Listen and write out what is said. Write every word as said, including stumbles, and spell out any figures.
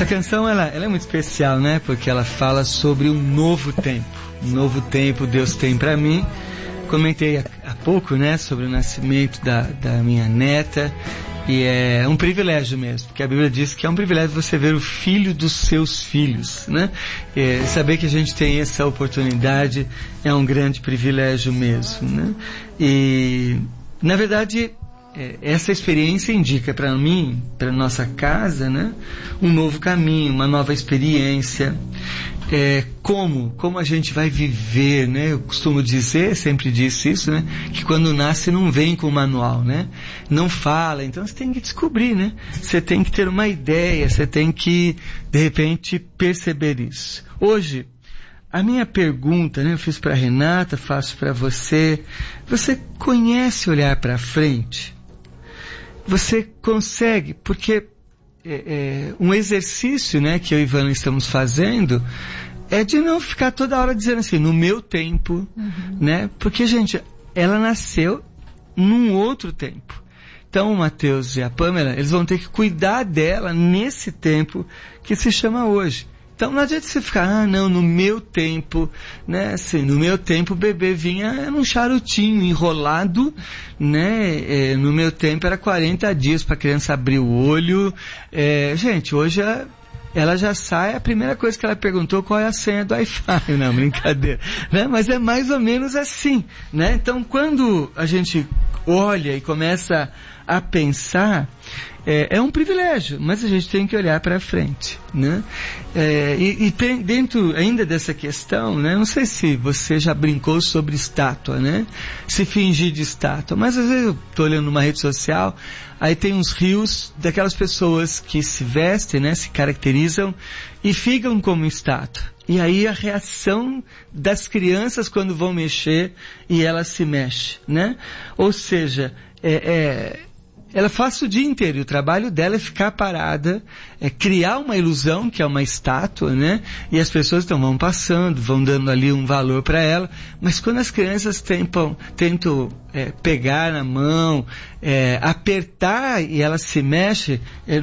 Essa canção, ela, ela é muito especial, né? Porque ela fala sobre um novo tempo. Um novo tempo Deus tem para mim. Comentei há, há pouco, né? Sobre o nascimento da, da minha neta. E é um privilégio mesmo, porque a Bíblia diz que é um privilégio você ver o filho dos seus filhos, né? É, saber que a gente tem essa oportunidade é um grande privilégio mesmo, né? E, na verdade, é, essa experiência indica para mim, para nossa casa, né? Um novo caminho, uma nova experiência. É, como, como a gente vai viver, né? Eu costumo dizer, sempre disse isso, né? Que quando nasce não vem com manual, né? Não fala, então você tem que descobrir, né? Você tem que ter uma ideia, você tem que, de repente, perceber isso. Hoje, a minha pergunta, né? Eu fiz para Renata, faço para você. Você conhece olhar para frente? Você consegue, porque é, é, um exercício, né, que eu e Ivana estamos fazendo é de não ficar toda hora dizendo assim, no meu tempo, uhum. né? Porque, gente, ela nasceu num outro tempo. Então, o Mateus e a Pamela, eles vão ter que cuidar dela nesse tempo que se chama hoje. Então, não adianta você ficar, ah, não, no meu tempo, né, assim, no meu tempo o bebê vinha num charutinho enrolado, né, é, no meu tempo era quarenta dias para a criança abrir o olho, é, gente, hoje ela, ela já sai, a primeira coisa que ela perguntou qual é a senha do Wi-Fi, não, brincadeira, né, mas é mais ou menos assim, né, então quando a gente olha e começa a pensar, É, é um privilégio, mas a gente tem que olhar para frente, né? É, e, e tem, dentro ainda dessa questão, né? Não sei se você já brincou sobre estátua, né? Se fingir de estátua, mas às vezes eu estou olhando numa rede social, aí tem uns rios daquelas pessoas que se vestem, né? Se caracterizam e ficam como estátua. E aí a reação das crianças quando vão mexer e ela se mexe, né? Ou seja, é... é ela faz o dia inteiro, e o trabalho dela é ficar parada, é criar uma ilusão, que é uma estátua, né? E as pessoas então vão passando, vão dando ali um valor para ela, mas quando as crianças tentam, tentam é, pegar na mão, é, apertar e ela se mexe, é,